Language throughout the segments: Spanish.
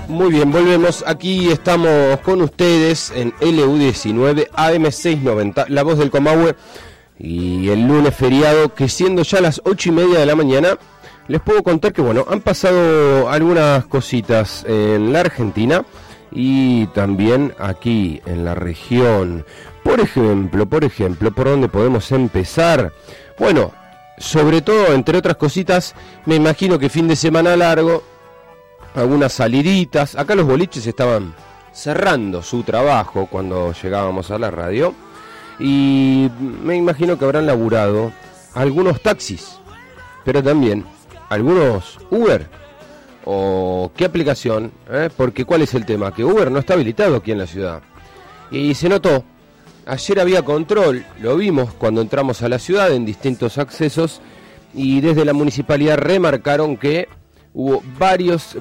Muy bien, volvemos. Aquí estamos con ustedes en LU19 AM690, La Voz del Comahue. Y el lunes feriado, que siendo ya las 8:30 de la mañana, les puedo contar que, bueno, han pasado algunas cositas en la Argentina y también aquí en la región. Por ejemplo, ¿por dónde podemos empezar? Bueno, sobre todo, entre otras cositas, me imagino que fin de semana largo, algunas saliditas. Acá los boliches estaban cerrando su trabajo cuando llegábamos a la radio. Y me imagino que habrán laburado algunos taxis, pero también algunos Uber. ¿O qué aplicación? Porque ¿cuál es el tema? Que Uber no está habilitado aquí en la ciudad. Y se notó. Ayer había control, lo vimos cuando entramos a la ciudad en distintos accesos. Y desde la municipalidad remarcaron que hubo varias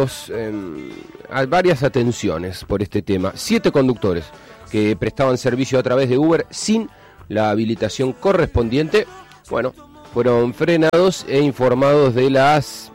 atenciones por este tema. 7 conductores que prestaban servicio a través de Uber sin la habilitación correspondiente, bueno, fueron frenados e informados de las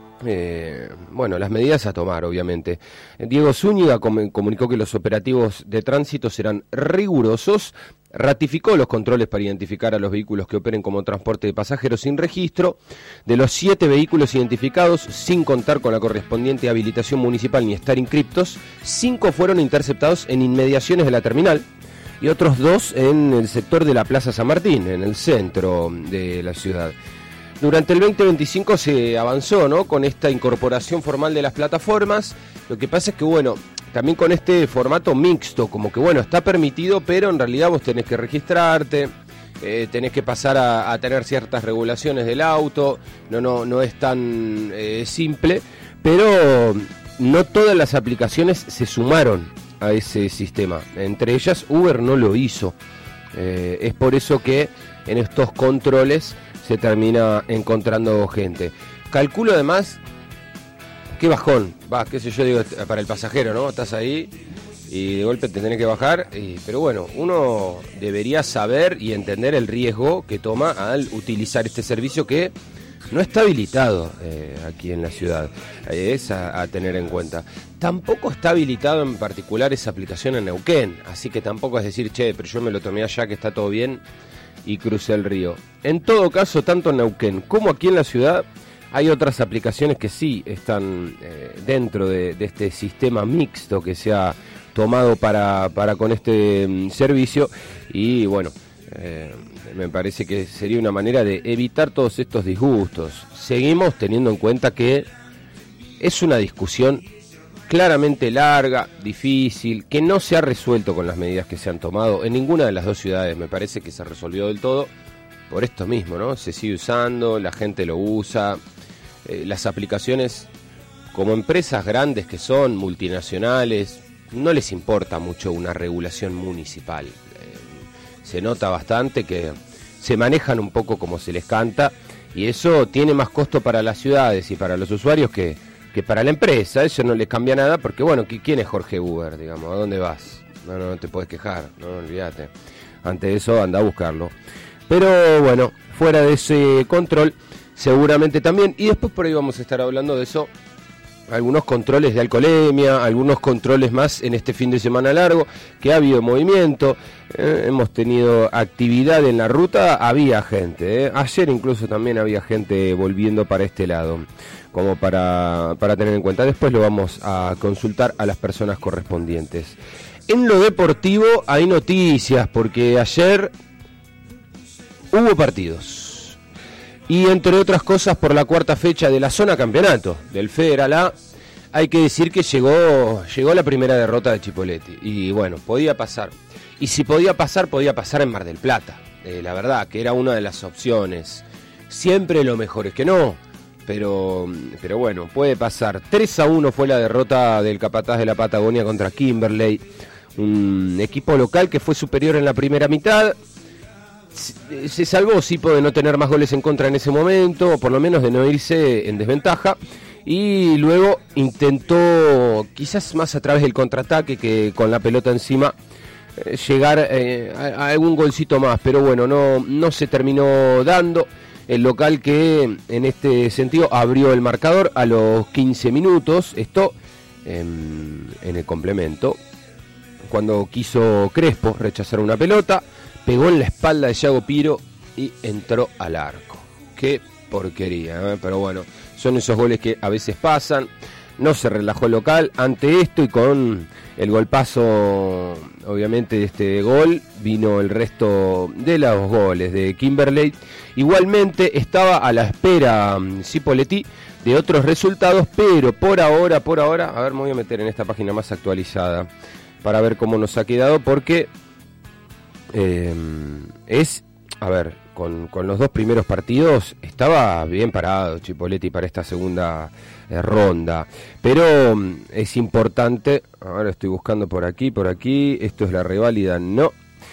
medidas a tomar, obviamente. Diego Zúñiga comunicó que los operativos de tránsito serán rigurosos, ratificó los controles para identificar a los vehículos que operen como transporte de pasajeros sin registro. De los 7 vehículos identificados, sin contar con la correspondiente habilitación municipal ni estar inscriptos, 5 fueron interceptados en inmediaciones de la terminal y otros 2 en el sector de la Plaza San Martín, en el centro de la ciudad. Durante el 2025 se avanzó, ¿no?, con esta incorporación formal de las plataformas. Lo que pasa es que, bueno, también con este formato mixto, como que, bueno, está permitido, pero en realidad vos tenés que registrarte, tenés que pasar a tener ciertas regulaciones del auto, no es tan simple, pero no todas las aplicaciones se sumaron a ese sistema. Entre ellas, Uber no lo hizo. Es por eso que en estos controles se termina encontrando gente. Calculo además, qué bajón, qué sé yo, digo, para el pasajero, ¿no? Estás ahí y de golpe te tenés que bajar, pero bueno, uno debería saber y entender el riesgo que toma al utilizar este servicio que no está habilitado aquí en la ciudad. Es a tener en cuenta. Tampoco está habilitado en particular esa aplicación en Neuquén, así que tampoco es decir, pero yo me lo tomé allá que está todo bien y crucé el río. En todo caso, tanto en Neuquén como aquí en la ciudad hay otras aplicaciones que sí están dentro de este sistema mixto que se ha tomado para con este servicio. Y bueno, me parece que sería una manera de evitar todos estos disgustos. Seguimos teniendo en cuenta que es una discusión claramente larga, difícil, que no se ha resuelto con las medidas que se han tomado en ninguna de las dos ciudades. Me parece que se resolvió del todo por esto mismo, ¿no? Se sigue usando, la gente lo usa. Las aplicaciones, como empresas grandes que son, multinacionales, no les importa mucho una regulación municipal. Se nota bastante que se manejan un poco como se les canta, y eso tiene más costo para las ciudades y para los usuarios que para la empresa. Eso no les cambia nada, porque bueno, ¿quién es Jorge Uber? Digamos, ¿a dónde vas? No te puedes quejar, no, olvídate. Ante eso anda a buscarlo. Pero bueno, fuera de ese control, seguramente también, y después por ahí vamos a estar hablando de eso, algunos controles de alcoholemia, algunos controles más en este fin de semana largo, que ha habido movimiento, hemos tenido actividad en la ruta, había gente, ayer incluso también había gente volviendo para este lado, como para tener en cuenta. Después lo vamos a consultar a las personas correspondientes. En lo deportivo hay noticias, porque ayer hubo partidos. Y entre otras cosas, por la 4ª fecha de la zona campeonato del Federal A, hay que decir que llegó la primera derrota de Chipoleti. Y bueno, podía pasar. Y si podía pasar en Mar del Plata. La verdad, que era una de las opciones. Siempre lo mejor es que no. Pero bueno, puede pasar. 3-1 fue la derrota del Capataz de la Patagonia contra Kimberley. Un equipo local que fue superior en la primera mitad. Se salvó Sipo de no tener más goles en contra en ese momento, o por lo menos de no irse en desventaja, y luego intentó, quizás más a través del contraataque que con la pelota encima, llegar a algún golcito más, pero bueno, no se terminó dando. El local que en este sentido abrió el marcador a los 15 minutos, esto en el complemento. Cuando quiso Crespo rechazar una pelota, pegó en la espalda de Yago Piro y entró al arco. Qué porquería, ¿eh? Pero bueno, son esos goles que a veces pasan. No se relajó el local ante esto y con el golpazo, obviamente, de este gol vino el resto de los goles de Kimberley. Igualmente estaba a la espera Cipolletti de otros resultados, pero por ahora, a ver, me voy a meter en esta página más actualizada para ver cómo nos ha quedado, porque con los dos primeros partidos estaba bien parado Cipolletti para esta segunda ronda, pero es importante, ahora estoy buscando por aquí, esto es la reválida, no,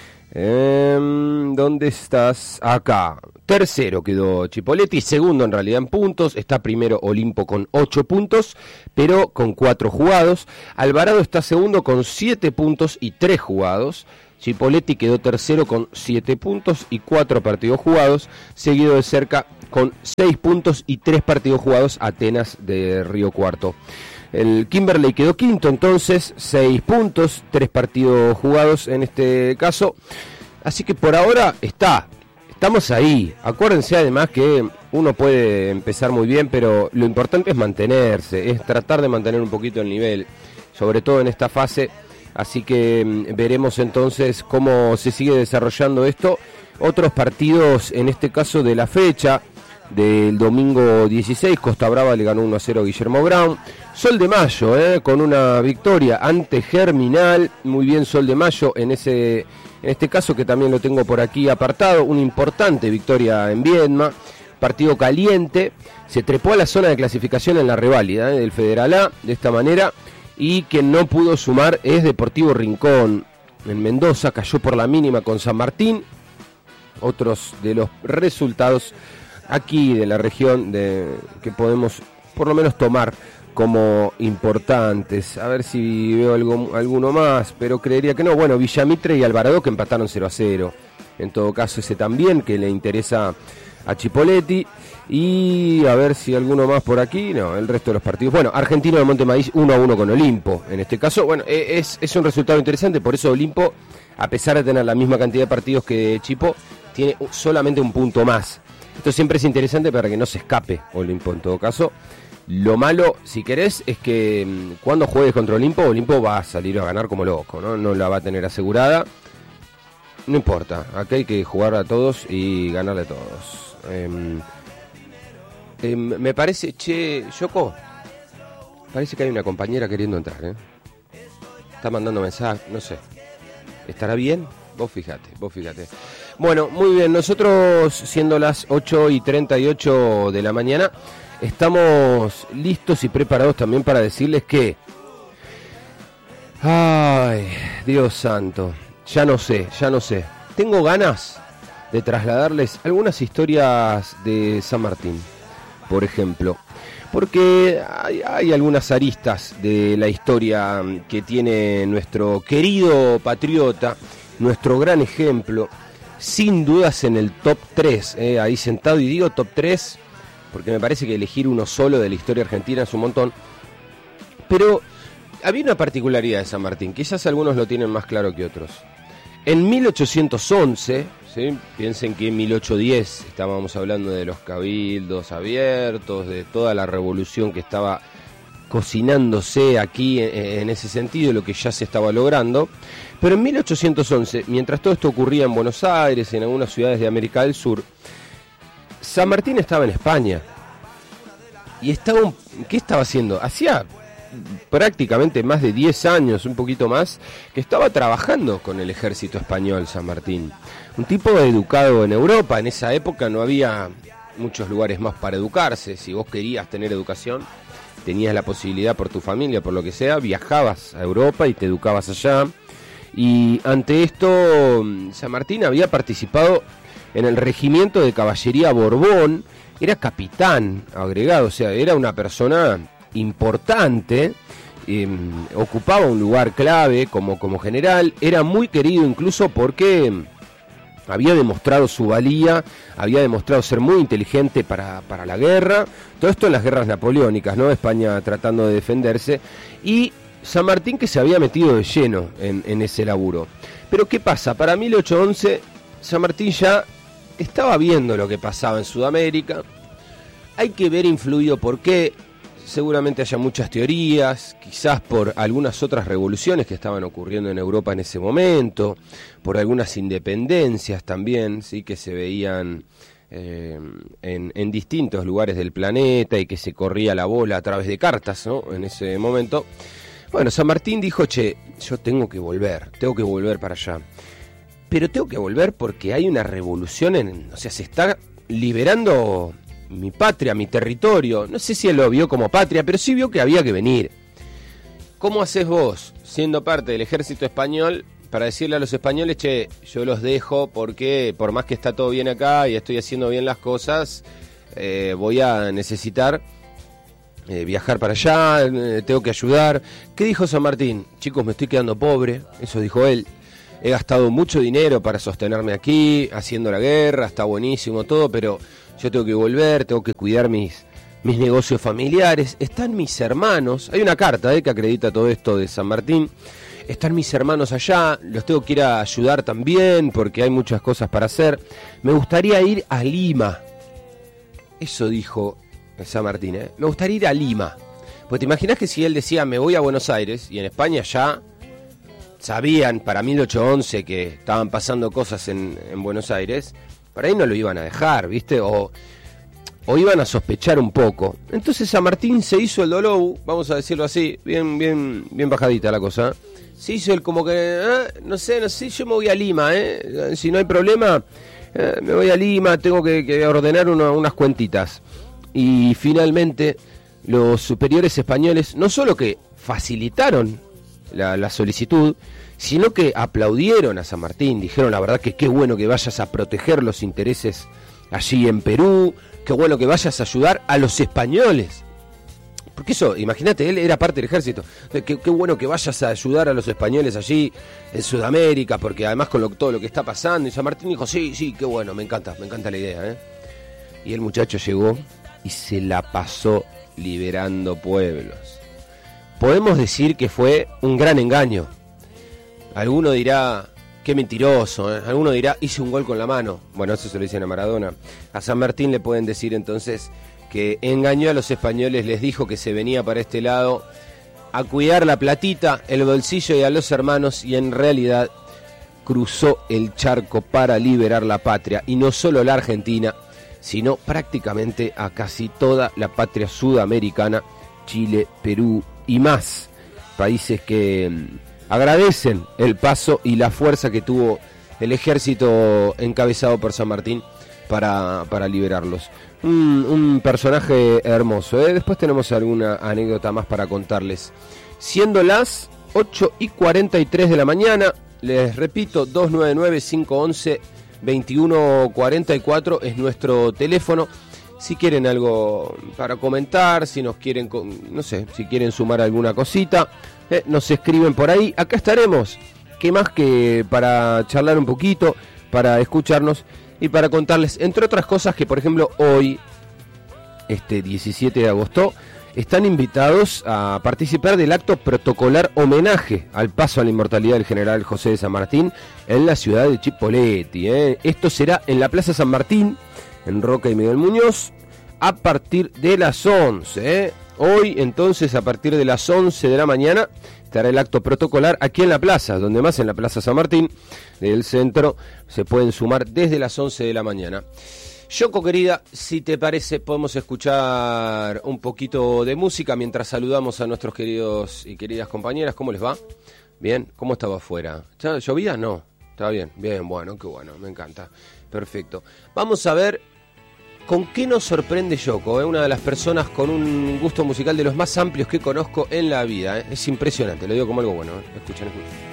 ¿dónde estás? Acá, tercero quedó Cipolletti, segundo en realidad en puntos, está primero Olimpo con 8 puntos, pero con 4 jugados, Alvarado está segundo con 7 puntos y 3 jugados, Cipolletti quedó tercero con 7 puntos y 4 partidos jugados, seguido de cerca con 6 puntos y 3 partidos jugados Atenas de Río Cuarto. El Kimberley quedó quinto entonces, 6 puntos, 3 partidos jugados en este caso, así que por ahora estamos ahí. Acuérdense además que uno puede empezar muy bien, pero lo importante es mantenerse, es tratar de mantener un poquito el nivel, sobre todo en esta fase. Así que veremos entonces cómo se sigue desarrollando esto. Otros partidos, en este caso de la fecha del domingo 16, Costa Brava le ganó 1-0 a Guillermo Brown. Sol de Mayo, con una victoria ante Germinal. Muy bien Sol de Mayo en este caso, que también lo tengo por aquí apartado. Una importante victoria en Viedma. Partido caliente. Se trepó a la zona de clasificación en la reválida del Federal A de esta manera. Y quien no pudo sumar es Deportivo Rincón. En Mendoza cayó por la mínima con San Martín. Otros de los resultados aquí de la región que podemos por lo menos tomar como importantes. A ver si veo alguno más, pero creería que no. Bueno, Villamitre y Alvarado que empataron 0-0. En todo caso, ese también que le interesa a Cipolletti. Y a ver si alguno más por aquí. No, el resto de los partidos. Bueno, Argentino de Montemaíz 1-1 con Olimpo. En este caso, bueno, es un resultado interesante. Por eso Olimpo, a pesar de tener la misma cantidad de partidos que Chipo, tiene solamente un punto más. Esto siempre es interesante para que no se escape Olimpo en todo caso. Lo malo, si querés, es que cuando juegues contra Olimpo va a salir a ganar como loco, ¿no? No la va a tener asegurada. No importa, aquí hay que jugar a todos y ganarle a todos. Me parece, Yoko, parece que hay una compañera queriendo entrar, Está mandando mensaje, no sé. ¿Estará bien? Vos fíjate. Bueno, muy bien, nosotros siendo las 8:38 de la mañana, estamos listos y preparados también para decirles que... Ay, Dios santo, ya no sé. Tengo ganas de trasladarles algunas historias de San Martín, por ejemplo, porque hay algunas aristas de la historia que tiene nuestro querido patriota, nuestro gran ejemplo, sin dudas en el top 3, ahí sentado, y digo top 3 porque me parece que elegir uno solo de la historia argentina es un montón, pero había una particularidad de San Martín, quizás algunos lo tienen más claro que otros. En 1811, ¿sí? Piensen que en 1810 estábamos hablando de los cabildos abiertos, de toda la revolución que estaba cocinándose aquí en ese sentido, lo que ya se estaba logrando. Pero en 1811, mientras todo esto ocurría en Buenos Aires, en algunas ciudades de América del Sur, San Martín estaba en España. Y ¿qué estaba haciendo? Hacía prácticamente más de 10 años, un poquito más, que estaba trabajando con el ejército español San Martín. Un tipo educado en Europa. En esa época no había muchos lugares más para educarse. Si vos querías tener educación, tenías la posibilidad por tu familia, por lo que sea, viajabas a Europa y te educabas allá. Y ante esto, San Martín había participado en el regimiento de caballería Borbón, era capitán agregado, o sea, era una persona importante, ocupaba un lugar clave como general, era muy querido incluso porque había demostrado su valía, había demostrado ser muy inteligente para la guerra, todo esto en las guerras napoleónicas, ¿no? España tratando de defenderse, y San Martín que se había metido de lleno en ese laburo. Pero ¿qué pasa? Para 1811 San Martín ya estaba viendo lo que pasaba en Sudamérica. Hay que ver influido por qué. Seguramente haya muchas teorías, quizás por algunas otras revoluciones que estaban ocurriendo en Europa en ese momento, por algunas independencias también, sí, que se veían en distintos lugares del planeta y que se corría la bola a través de cartas, ¿no? En ese momento. Bueno, San Martín dijo, che, yo tengo que volver para allá. Pero tengo que volver porque hay una revolución, o sea, se está liberando mi patria, mi territorio. No sé si él lo vio como patria, pero sí vio que había que venir. ¿Cómo haces vos, siendo parte del ejército español, para decirle a los españoles, che, yo los dejo porque por más que está todo bien acá y estoy haciendo bien las cosas, voy a necesitar viajar para allá, tengo que ayudar? ¿Qué dijo San Martín? Chicos, me estoy quedando pobre, eso dijo él. He gastado mucho dinero para sostenerme aquí, haciendo la guerra, está buenísimo todo, pero yo tengo que volver, tengo que cuidar mis negocios familiares. Están mis hermanos, hay una carta que acredita todo esto de San Martín. Están mis hermanos allá, los tengo que ir a ayudar también porque hay muchas cosas para hacer. Me gustaría ir a Lima. Eso dijo San Martín, Me gustaría ir a Lima. Pues te imaginas que si él decía me voy a Buenos Aires, y en España ya sabían para 1811 que estaban pasando cosas en Buenos Aires, por ahí no lo iban a dejar, ¿viste? O iban a sospechar un poco. Entonces San Martín se hizo el dolou, vamos a decirlo así, bien bajadita la cosa. Se hizo el como que, no sé, yo me voy a Lima, si no hay problema, me voy a Lima, tengo que ordenar unas cuentitas. Y finalmente los superiores españoles no solo que facilitaron la solicitud, sino que aplaudieron a San Martín, dijeron la verdad que qué bueno que vayas a proteger los intereses allí en Perú, qué bueno que vayas a ayudar a los españoles. Porque eso, imagínate, él era parte del ejército, qué bueno que vayas a ayudar a los españoles allí en Sudamérica, porque además con todo lo que está pasando, y San Martín dijo, sí, qué bueno, me encanta la idea, Y el muchacho llegó y se la pasó liberando pueblos. Podemos decir que fue un gran engaño. Alguno dirá, qué mentiroso, Alguno dirá, hice un gol con la mano. Bueno, eso se lo dicen a Maradona. A San Martín le pueden decir entonces que engañó a los españoles, les dijo que se venía para este lado a cuidar la platita, el bolsillo y a los hermanos, y en realidad cruzó el charco para liberar la patria, y no solo la Argentina, sino prácticamente a casi toda la patria sudamericana, Chile, Perú y más, países que agradecen el paso y la fuerza que tuvo el ejército encabezado por San Martín para liberarlos. Un personaje hermoso, Después tenemos alguna anécdota más para contarles. Siendo las 8:43 de la mañana, les repito, 299-511-2144 es nuestro teléfono. Si quieren algo para comentar, si nos quieren, no sé, si quieren sumar alguna cosita, nos escriben por ahí. Acá estaremos, que más que para charlar un poquito, para escucharnos y para contarles, entre otras cosas, que por ejemplo hoy, 17 de agosto, están invitados a participar del acto protocolar homenaje al paso a la inmortalidad del general José de San Martín en la ciudad de Chipoleti. Esto será en la Plaza San Martín, en Roca y Miguel Muñoz, a partir de las 11. Hoy, entonces, a partir de las 11 de la mañana, estará el acto protocolar aquí en la plaza, donde más en la Plaza San Martín del centro se pueden sumar desde las 11 de la mañana. Yoko, querida, si te parece, podemos escuchar un poquito de música mientras saludamos a nuestros queridos y queridas compañeras. ¿Cómo les va? ¿Bien? ¿Cómo estaba afuera? ¿Ya llovía? No. ¿Está bien? Bien, bueno, qué bueno, me encanta. Perfecto. Vamos a ver con qué nos sorprende Yoko, una de las personas con un gusto musical de los más amplios que conozco en la vida. Es impresionante, lo digo como algo bueno. Escuchen.